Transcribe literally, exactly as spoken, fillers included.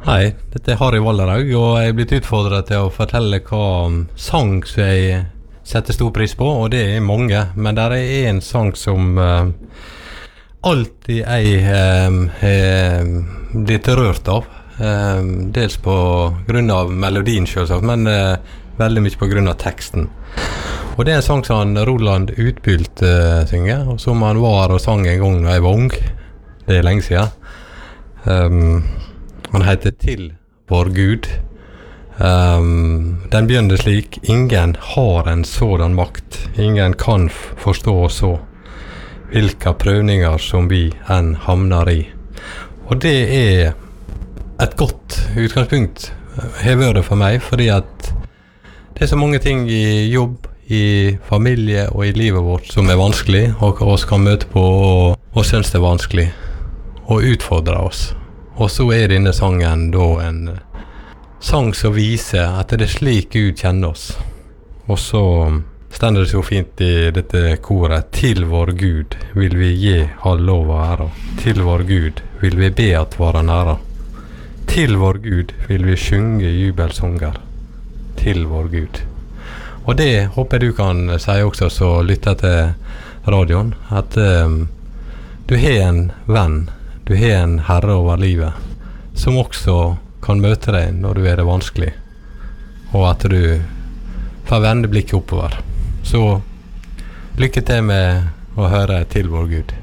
Hei, dette er Harry Wallerhaug, og jeg er blitt utfordret til å fortelle hva sang som jeg setter stor pris på, og det er mange, men der er en sang som uh, alltid jeg uh, er blitt rørt av, uh, dels på grunn av melodien selvsagt, men uh, veldig mye på grunn av teksten. Og det er en sang som Roland Utbylt uh, synger, og som han var og sang en gang da jeg var ung. Det er lenge siden. Um, Han heter Til vår Gud. Um, den begynner slik: ingen har en sådan makt, ingen kan forstå så, hvilke prøvninger som vi enn hamner i. Og det er et godt utgangspunkt, har vært det for meg, fordi at det er så mange ting i jobb, i familie og i livet vårt som er vanskelig, og hva vi kan møte på og, og synes det er vanskelig, og utfordre oss. Og så er denne sangen da en sang som viser at det er slik Gud kjenner oss. Og så stender det så fint i dette koret: til vår Gud vil vi gi all lov og ære. Til vår Gud vil vi be at vare nære. Til vår Gud vil vi synge jubelsanger. Til vår Gud. Og det håper du kan si også, så lytter til radioen, at um, du har en venn, du har en herre over livet, som også kan møte deg når du er det vanskelig, og at du får vende blikket oppover. Så lykke til med å høre Til vår Gud.